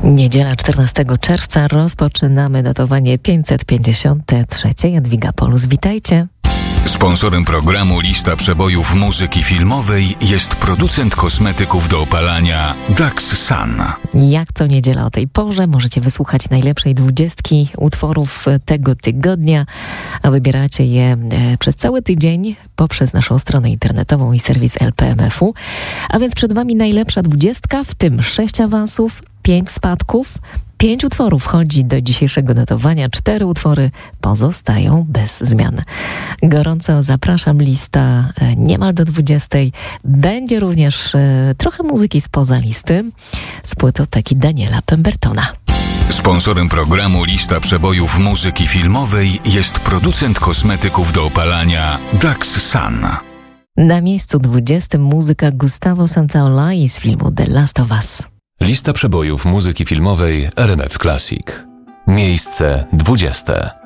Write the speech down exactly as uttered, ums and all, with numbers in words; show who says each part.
Speaker 1: Niedziela czternastego czerwca rozpoczynamy notowanie pięćset pięćdziesiąte trzecie. Jadwiga Polus, witajcie.
Speaker 2: Sponsorem programu Lista Przebojów Muzyki Filmowej jest producent kosmetyków do opalania Dax Sun.
Speaker 1: Jak co niedziela o tej porze możecie wysłuchać najlepszej dwudziestki utworów tego tygodnia, a wybieracie je e, przez cały tydzień poprzez naszą stronę internetową i serwis L P M F u. A więc przed Wami najlepsza dwudziestka, w tym sześć awansów, pięć spadków. Pięć utworów wchodzi do dzisiejszego notowania, cztery utwory pozostają bez zmian. Gorąco zapraszam, lista niemal do dwudziestej. Będzie również e, trochę muzyki spoza listy z płytoteki Daniela Pembertona.
Speaker 2: Sponsorem programu Lista Przebojów Muzyki Filmowej jest producent kosmetyków do opalania Dax Sun.
Speaker 1: Na miejscu dwudziestym muzyka Gustavo Santaolalla z filmu The Last of Us.
Speaker 3: Lista przebojów muzyki filmowej R M F Classic. Miejsce dwudzieste.